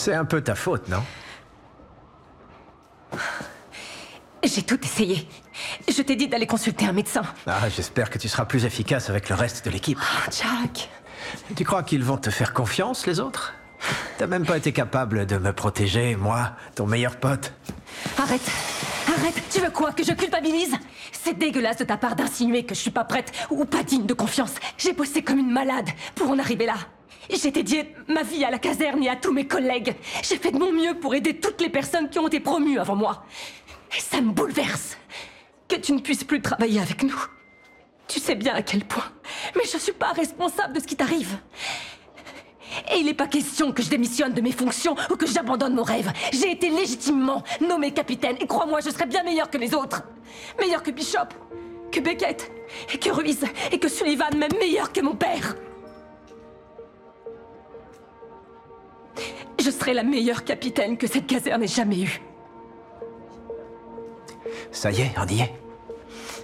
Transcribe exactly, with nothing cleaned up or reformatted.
C'est un peu ta faute, non? J'ai tout essayé. Je t'ai dit d'aller consulter un médecin. Ah, j'espère que tu seras plus efficace avec le reste de l'équipe. Oh, Jack. Tu crois qu'ils vont te faire confiance, les autres? T'as même pas été capable de me protéger, moi, ton meilleur pote. Arrête. Arrête. Tu veux quoi? Que je culpabilise? C'est dégueulasse de ta part d'insinuer que je suis pas prête ou pas digne de confiance. J'ai bossé comme une malade pour en arriver là. J'ai dédié ma vie à la caserne et à tous mes collègues. J'ai fait de mon mieux pour aider toutes les personnes qui ont été promues avant moi. Et ça me bouleverse que tu ne puisses plus travailler avec nous. Tu sais bien à quel point. Mais je suis pas responsable de ce qui t'arrive. Et il n'est pas question que je démissionne de mes fonctions ou que j'abandonne mon rêve. J'ai été légitimement nommé capitaine et crois-moi, je serai bien meilleur que les autres. Meilleur que Bishop, que Beckett, et que Ruiz, et que Sullivan, même meilleur que mon père. Je serai la meilleure capitaine que cette caserne ait jamais eue. Ça y est, on y est.